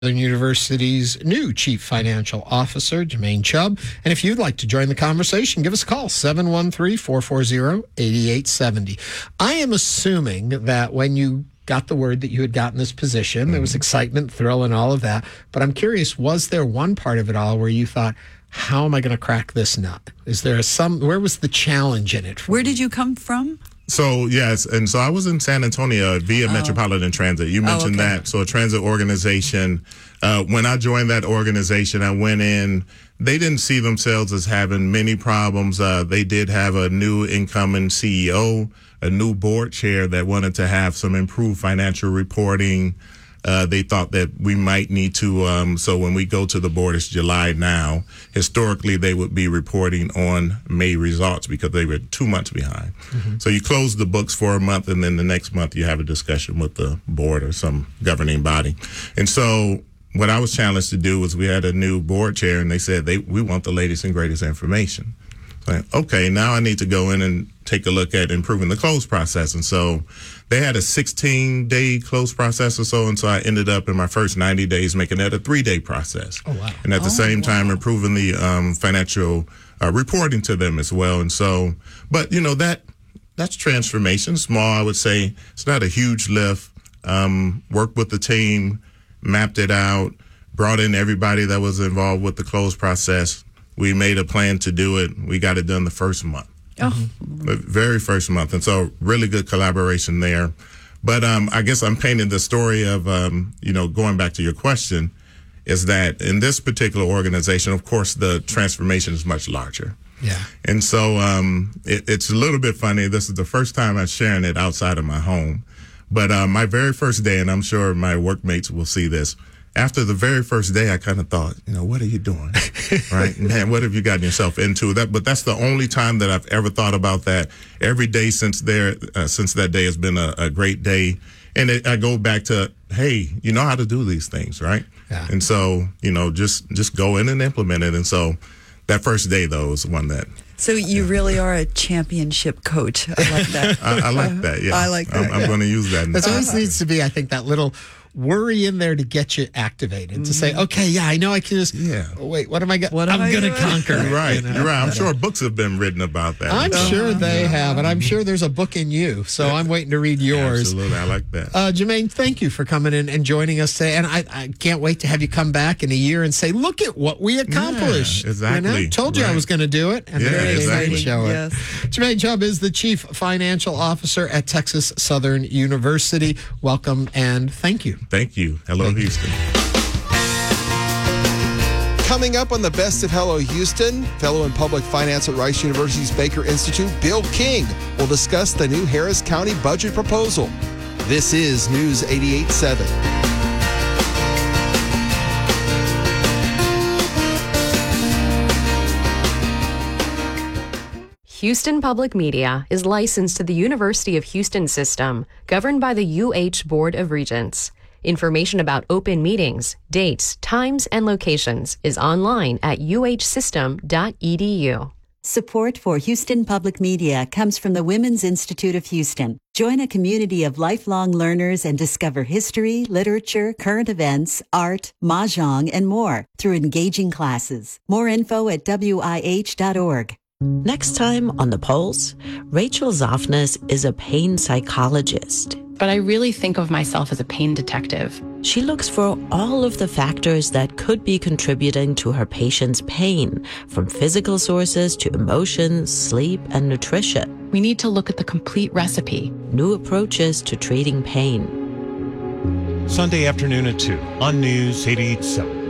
Southern University's new Chief Financial Officer, Jermaine Chubb. And if you'd like to join the conversation, give us a call, 713-440-8870. I am assuming that when you got the word that you had gotten this position, there was excitement, thrill, and all of that. But I'm curious, was there one part of it all where you thought, how am I going to crack this nut? Is there where was the challenge in it? Where did you come from? So, yes, and so I was in San Antonio via Metropolitan Transit. You mentioned that. So a transit organization. When I joined that organization, I went in. They didn't see themselves as having many problems. They did have a new incoming CEO, a new board chair that wanted to have some improved financial reporting. They thought that we might need to, so when we go to the board, it's July now. Historically, they would be reporting on May results because they were 2 months behind. So you close the books for a month, and then the next month you have a discussion with the board or some governing body. And so what I was challenged to do was we had a new board chair, and they said we want the latest and greatest information. So, okay, now I need to go in and take a look at improving the close process. And so they had a 16-day close process or so, and so I ended up in my first 90 days making that a 3-day process. Oh, wow. And at the same time improving the financial reporting to them as well. And so, but, you know, that's transformation. Small, I would say. It's not a huge lift. Worked with the team, mapped it out, brought in everybody that was involved with the close process. We made a plan to do it. We got it done the first month. The very first month. And so really good collaboration there. But I guess I'm painting the story of, going back to your question, is that in this particular organization, of course, the transformation is much larger. Yeah. And so it's a little bit funny. This is the first time I'm sharing it outside of my home. But my very first day, and I'm sure my workmates will see this, after the very first day, I kind of thought, what are you doing? Right? Man, what have you gotten yourself into? But that's the only time that I've ever thought about that. Every day since that day has been a great day. And I go back to, hey, you know how to do these things, right? Yeah. And so, just go in and implement it. And so that first day, though, was one that... So you really are a championship coach. I like that. I like that, yeah. I like that. I'm going to use that. There always needs to be, I think, that little worry in there to get you activated, to say, okay, yeah, I know I can just, wait, what am I going to conquer? Right, you're right. I'm sure books have been written about that. I'm sure they have, and I'm sure there's a book in you, so I'm waiting to read yours. Absolutely, I like that. Jermaine, thank you for coming in and joining us today, and I can't wait to have you come back in a year and say, look at what we accomplished. Yeah, exactly. Told you I was going to do it, and exactly. Show it. Yes. Jermaine Chubb is the Chief Financial Officer at Texas Southern University. Welcome, and thank you. Thank you. Hello, Houston. Coming up on the Best of Hello Houston, fellow in public finance at Rice University's Baker Institute, Bill King, will discuss the new Harris County budget proposal. This is News 88.7. Houston Public Media is licensed to the University of Houston System, governed by the UH Board of Regents. Information about open meetings, dates, times, and locations is online at uhsystem.edu. Support for Houston Public Media comes from the Women's Institute of Houston. Join a community of lifelong learners and discover history, literature, current events, art, mahjong, and more through engaging classes. More info at wih.org. Next time on The Pulse, Rachel Zoffness is a pain psychologist. But I really think of myself as a pain detective. She looks for all of the factors that could be contributing to her patient's pain, from physical sources to emotions, sleep, and nutrition. We need to look at the complete recipe. New approaches to treating pain. Sunday afternoon at 2 on News 88.7.